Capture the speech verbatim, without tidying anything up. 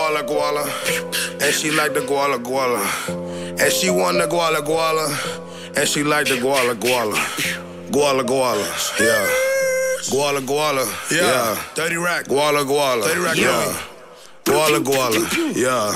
guala guala, and she like the guala guala, and she want the guala guala, and she like the guala guala, guala guala, yeah, guala guala, yeah, thirty rack, guala guala, thirty rack, yeah, guala guala, yeah.